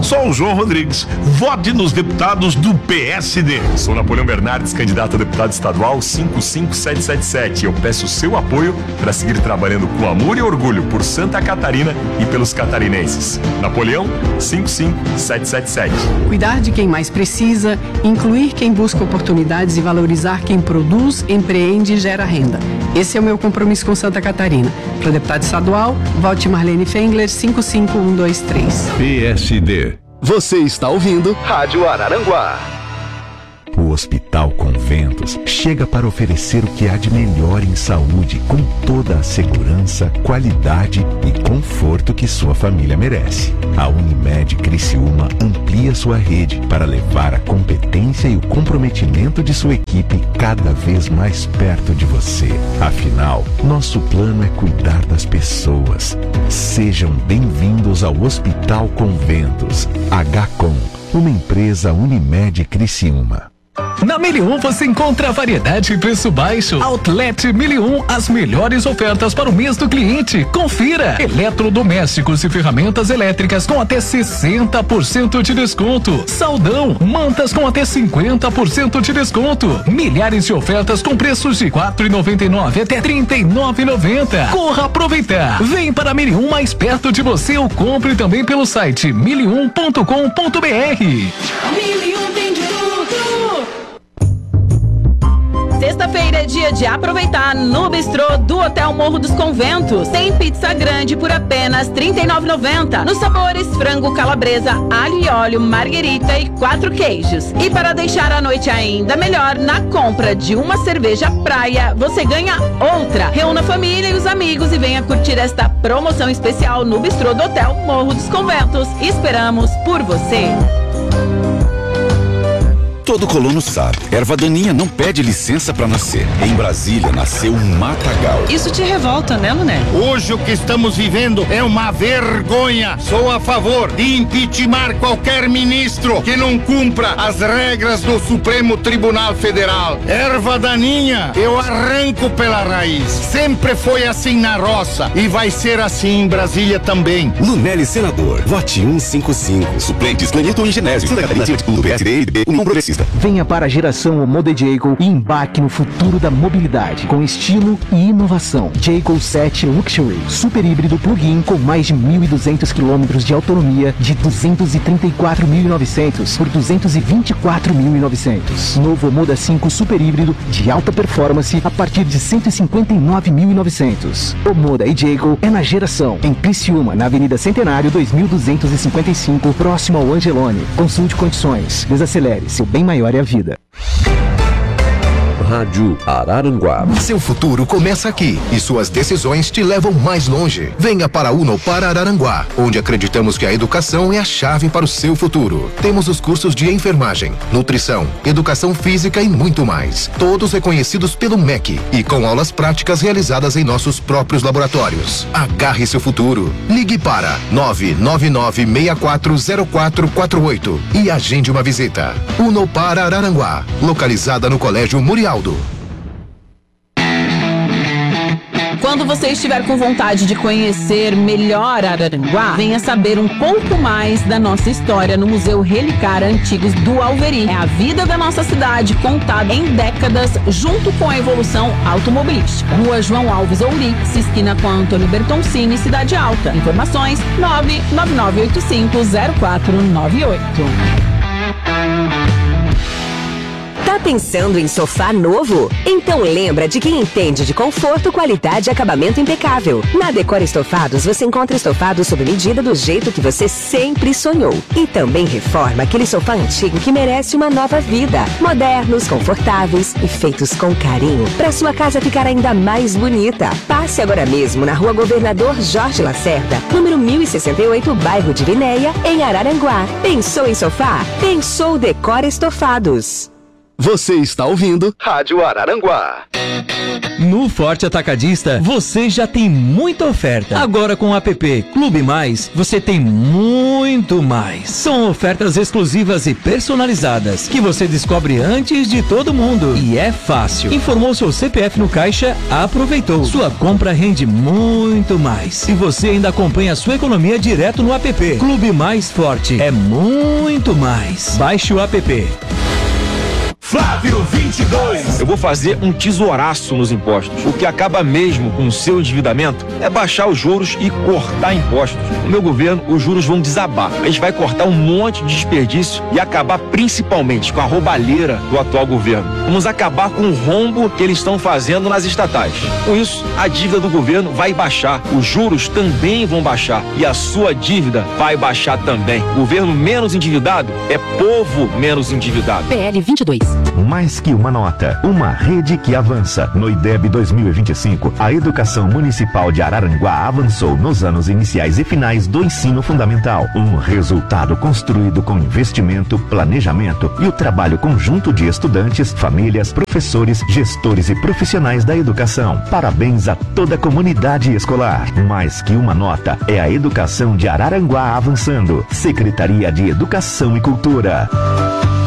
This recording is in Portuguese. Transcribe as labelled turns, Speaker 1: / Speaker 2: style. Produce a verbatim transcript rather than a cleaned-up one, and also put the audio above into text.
Speaker 1: Sou o João Rodrigues. Vote nos deputados do P S D.
Speaker 2: Sou Napoleão Bernardes, candidato a deputado estadual cinco cinco sete sete sete. Eu peço seu apoio para seguir trabalhando com amor e orgulho por Santa Catarina e pelos catarinenses. Napoleão cinco cinco sete sete sete.
Speaker 3: Cuidar de quem mais precisa, incluir quem busca oportunidades e valorizar quem produz, empreende e gera renda. Esse é o meu compromisso com Santa Catarina. Para deputado estadual, vote Marlene Fengler cinco cinco um dois três.
Speaker 4: P S D.
Speaker 5: Você está ouvindo Rádio Araranguá.
Speaker 6: O Hospital Conventos chega para oferecer o que há de melhor em saúde, com toda a segurança, qualidade e conforto que sua família merece. A Unimed Criciúma amplia sua rede para levar a competência e o comprometimento de sua equipe cada vez mais perto de você. Afinal, nosso plano é cuidar das pessoas. Sejam bem-vindos ao Hospital Conventos. H-Com, uma empresa Unimed Criciúma.
Speaker 7: Na Mille um você encontra variedade e preço baixo. Outlet Mille um, as melhores ofertas para o mês do cliente. Confira! Eletrodomésticos e ferramentas elétricas com até sessenta por cento de desconto. Saldão, mantas com até cinquenta por cento de desconto. Milhares de ofertas com preços de quatro reais e noventa e nove centavos até trinta e nove reais e noventa centavos. Corra aproveitar! Vem para a Mille um mais perto de você ou compre também pelo site mille um ponto com ponto br.
Speaker 8: Mille um tem de tudo! Sexta-feira é dia de aproveitar no bistrô do Hotel Morro dos Conventos. Tem pizza grande por apenas trinta e nove reais e noventa centavos. Nos sabores frango calabresa, alho e óleo, marguerita e quatro queijos. E para deixar a noite ainda melhor, na compra de uma cerveja praia, você ganha outra. Reúna a família e os amigos e venha curtir esta promoção especial no bistrô do Hotel Morro dos Conventos. Esperamos por você.
Speaker 9: Todo colono sabe, erva daninha não pede licença para nascer. Em Brasília nasceu um matagal.
Speaker 10: Isso te revolta, né, Luné?
Speaker 11: Hoje o que estamos vivendo é uma vergonha. Sou a favor de impeachment qualquer ministro que não cumpra as regras do Supremo Tribunal Federal. Erva daninha eu arranco pela raiz. Sempre foi assim na roça e vai ser assim em Brasília também.
Speaker 9: Lunelli, senador. Vote cento e cinquenta e cinco. Suplentes, Clenilton e Genésio. Santa Catarina, do P S D e B, União Progressista.
Speaker 12: Venha para a geração Omode Jayco e embarque no futuro da mobilidade, com estilo e inovação. Jayco sete Luxury, super híbrido plug-in com mais de mil e duzentos quilômetros de autonomia de duzentos e trinta e quatro mil e novecentos por duzentos e vinte e quatro mil e novecentos. Novo Moda cinco super híbrido de alta performance a partir de cento e cinquenta e nove mil e novecentos. O Moda e Jayco é na geração, em Criciúma, na Avenida Centenário dois mil duzentos e cinquenta e cinco, próximo ao Angelone. Consulte condições. Desacelere, seu bem maior é a vida.
Speaker 4: Rádio Araranguá.
Speaker 5: Seu futuro começa aqui e suas decisões te levam mais longe. Venha para a Unopar Araranguá, onde acreditamos que a educação é a chave para o seu futuro. Temos os cursos de enfermagem, nutrição, educação física e muito mais. Todos reconhecidos pelo M E C e com aulas práticas realizadas em nossos próprios laboratórios. Agarre seu futuro. Ligue para nove nove nove seis quatro zero quatro quatro oito e agende uma visita. Unopar Araranguá, localizada no Colégio Murialdo.
Speaker 8: Quando você estiver com vontade de conhecer melhor Araranguá, venha saber um pouco mais da nossa história no Museu Relicár Antigos do Alveri. É a vida da nossa cidade contada em décadas junto com a evolução automobilística. Rua João Alves Ourix, esquina com a Antônio Bertoncini, Cidade Alta. Informações nove nove nove oito cinco zero quatro nove oito.
Speaker 13: Tá pensando em sofá novo? Então lembra de quem entende de conforto, qualidade e acabamento impecável. Na Decor Estofados você encontra estofados sob medida do jeito que você sempre sonhou. E também reforma aquele sofá antigo que merece uma nova vida. Modernos, confortáveis e feitos com carinho para sua casa ficar ainda mais bonita. Passe agora mesmo na Rua Governador Jorge Lacerda, número mil e sessenta e oito, bairro de Vinéia, em Araranguá. Pensou em sofá? Pensou Decor Estofados.
Speaker 10: Você está ouvindo Rádio Araranguá.
Speaker 14: No Forte Atacadista, você já tem muita oferta. Agora com o app Clube Mais, você tem muito mais. São ofertas exclusivas e personalizadas que você descobre antes de todo mundo. E é fácil. Informou seu C P F no caixa, aproveitou. Sua compra rende muito mais. E você ainda acompanha a sua economia direto no app. Clube Mais Forte. É muito mais. Baixe o app.
Speaker 15: Flávio vinte e dois. Eu vou fazer um tesouraço nos impostos. O que acaba mesmo com o seu endividamento é baixar os juros e cortar impostos. No meu governo, os juros vão desabar. A gente vai cortar um monte de desperdício e acabar principalmente com a roubalheira do atual governo. Vamos acabar com o rombo que eles estão fazendo nas estatais. Com isso, a dívida do governo vai baixar. Os juros também vão baixar. E a sua dívida vai baixar também. Governo menos endividado é povo menos endividado.
Speaker 16: P L vinte e dois.
Speaker 6: Mais que uma nota, uma rede que avança. No I D E B dois mil e vinte e cinco, a educação municipal de Araranguá avançou nos anos iniciais e finais do ensino fundamental. Um resultado construído com investimento, planejamento e o trabalho conjunto de estudantes, famílias, professores, gestores e profissionais da educação. Parabéns a toda a comunidade escolar. Mais que uma nota, é a educação de Araranguá avançando. Secretaria de Educação e Cultura.